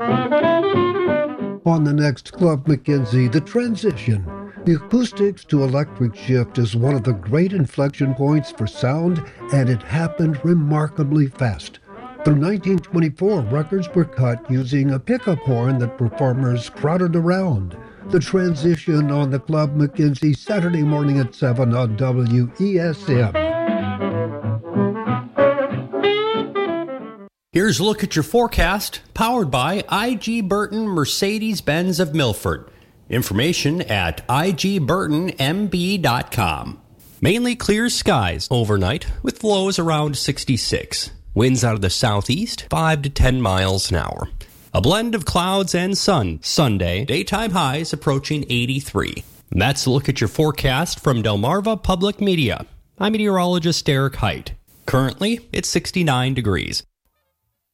On the next Club McKenzie, the transition. The acoustics to electric shift is one of the great inflection points for sound, and it happened remarkably fast. Through 1924, records were cut using a pickup horn that performers crowded around. The transition on the Club McKenzie, Saturday morning at 7 on WESM. Here's a look at your forecast, powered by I.G. Burton Mercedes-Benz of Milford. Information at igburtonmb.com. Mainly clear skies overnight with lows around 66. Winds out of the southeast, 5 to 10 miles an hour. A blend of clouds and sun. Sunday, daytime highs approaching 83. And that's a look at your forecast from Delmarva Public Media. I'm meteorologist Derek Height. Currently, it's 69 degrees.